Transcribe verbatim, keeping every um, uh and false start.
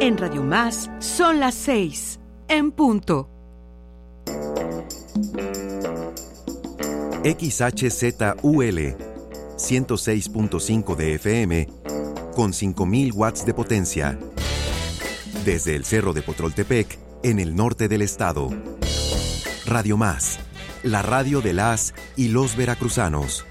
En Radio Más son las seis, en punto. X H Z U L ciento seis punto cinco de F M con cinco mil watts de potencia. Desde el Cerro de Potroltepec, en el norte del estado. Radio Más, la radio de las y los veracruzanos.